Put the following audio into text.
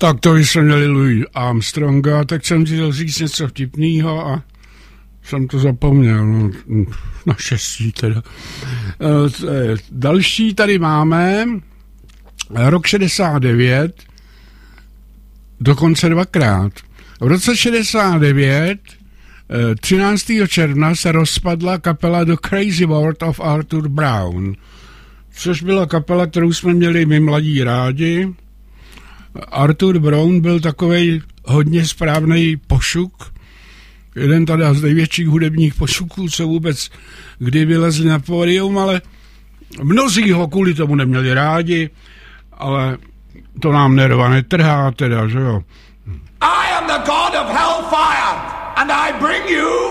Tak to jsme měli Louis Armstronga, tak jsem chtěl říct něco vtipného a jsem to zapomněl, no, naštěstí teda. Další tady máme, rok 69, dokonce dvakrát. V roce 69, 13. června se rozpadla kapela The Crazy World of Arthur Brown, což byla kapela, kterou jsme měli my mladí rádi. Arthur Brown byl takovej hodně správnej pošuk, jeden tady z největších hudebních pošuků, co vůbec kdy vylezli na pódium, ale mnozí ho kvůli tomu neměli rádi, ale to nám nerva netrhá teda, že jo. I am the god of hellfire and I bring you